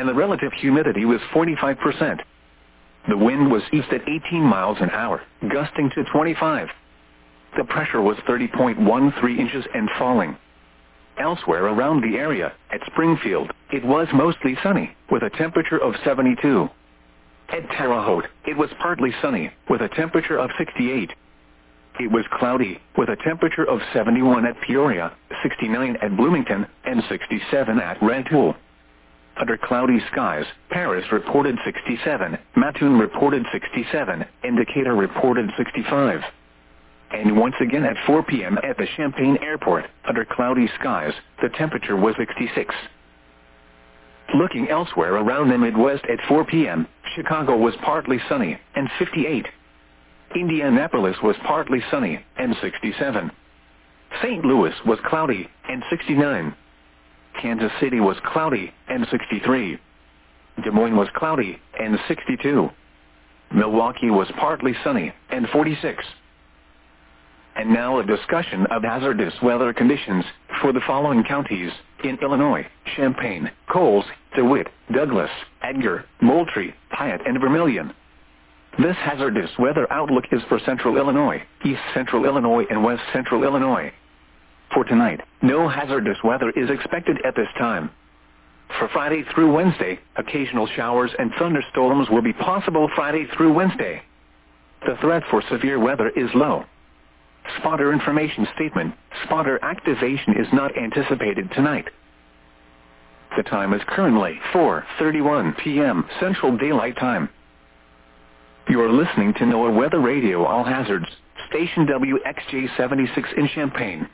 and the relative humidity was 45%. The wind was east at 18 miles an hour, gusting to 25. The pressure was 30.13 inches and falling. Elsewhere around the area, at Springfield, it was mostly sunny, with a temperature of 72. At Terre Haute, it was partly sunny, with a temperature of 68. It was cloudy, with a temperature of 71 at Peoria, 69 at Bloomington, and 67 at Rantoul. Under cloudy skies, Paris reported 67, Mattoon reported 67, and Decatur reported 65. And once again at 4 p.m. at the Champaign Airport, under cloudy skies, the temperature was 66. Looking elsewhere around the Midwest at 4 p.m., Chicago was partly sunny, and 58. Indianapolis was partly sunny, and 67. St. Louis was cloudy, and 69. Kansas City was cloudy, and 63. Des Moines was cloudy, and 62. Milwaukee was partly sunny, and 46. And now a discussion of hazardous weather conditions for the following counties in Illinois: Champaign, Coles, DeWitt, Douglas, Edgar, Moultrie, Piatt, and Vermilion. This hazardous weather outlook is for Central Illinois, East Central Illinois, and West Central Illinois. For tonight, no hazardous weather is expected at this time. For Friday through Wednesday, occasional showers and thunderstorms will be possible Friday through Wednesday. The threat for severe weather is low. Spotter information statement: spotter activation is not anticipated tonight. The time is currently 4:31 p.m. Central Daylight Time. You are listening to NOAA Weather Radio All Hazards, station WXJ-76 in Champaign.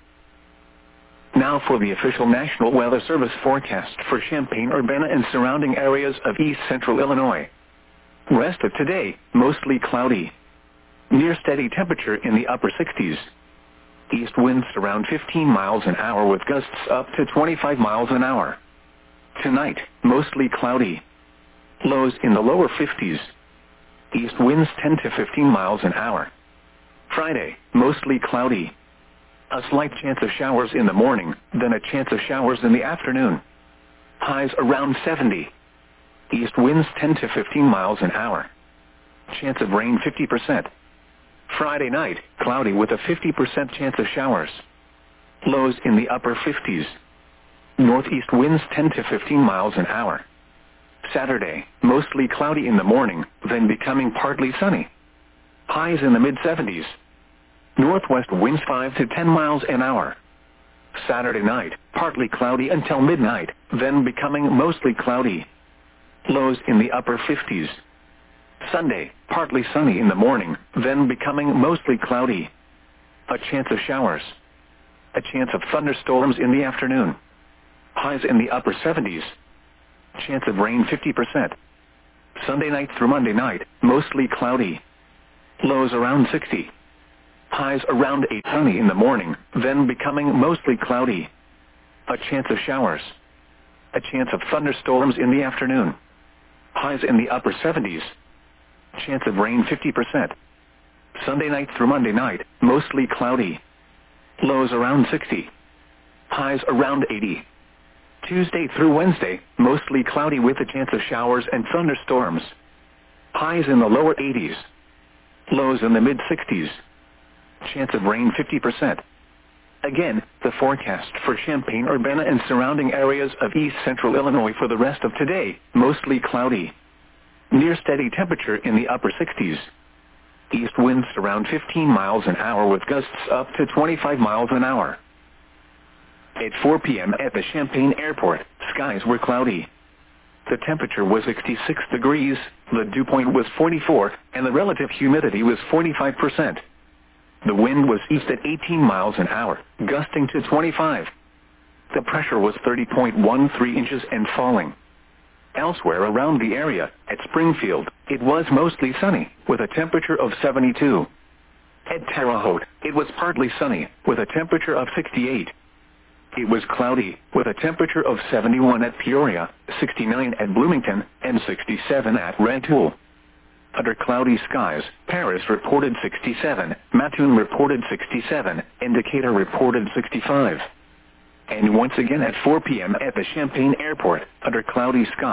Now for the official National Weather Service forecast for Champaign-Urbana and surrounding areas of East Central Illinois. Rest of today, mostly cloudy. Near steady temperature in the upper 60s. East winds around 15 miles an hour with gusts up to 25 miles an hour. Tonight, mostly cloudy. Lows in the lower 50s. East winds 10 to 15 miles an hour. Friday, mostly cloudy. A slight chance of showers in the morning, then a chance of showers in the afternoon. Highs around 70. East winds 10 to 15 miles an hour. Chance of rain 50%. Friday night, cloudy with a 50% chance of showers. Lows in the upper 50s. Northeast winds 10 to 15 miles an hour. Saturday, mostly cloudy in the morning, then becoming partly sunny. Highs in the mid-70s. Northwest winds 5 to 10 miles an hour. Saturday night, partly cloudy until midnight, then becoming mostly cloudy. Lows in the upper 50s. Sunday, partly sunny in the morning, then becoming mostly cloudy. A chance of showers. A chance of thunderstorms in the afternoon. Highs in the upper 70s. Chance of rain 50%. Sunday night through Monday night, mostly cloudy. Lows around 60. Highs around 8, sunny in the morning, then becoming mostly cloudy. A chance of showers. A chance of thunderstorms in the afternoon. Highs in the upper 70s. Chance of rain 50%. Sunday night through Monday night, mostly cloudy. Lows around 60. Highs around 80. Tuesday through Wednesday, mostly cloudy with a chance of showers and thunderstorms. Highs in the lower 80s. Lows in the mid-60s. Chance of rain 50%. Again, the forecast for Champaign-Urbana and surrounding areas of East Central Illinois for the rest of today, mostly cloudy. Near steady temperature in the upper 60s. East winds around 15 miles an hour with gusts up to 25 miles an hour. At 4 p.m. at the Champaign Airport, skies were cloudy. The temperature was 66 degrees, the dew point was 44, and the relative humidity was 45%. The wind was east at 18 miles an hour, gusting to 25. The pressure was 30.13 inches and falling. Elsewhere around the area, at Springfield, it was mostly sunny, with a temperature of 72. At Terre Haute, it was partly sunny, with a temperature of 68. It was cloudy, with a temperature of 71 at Peoria, 69 at Bloomington, and 67 at Rantoul. Under cloudy skies, Paris reported 67, Mattoon reported 67, and Decatur reported 65. And once again at 4 p.m. at the Champaign Airport, under cloudy skies.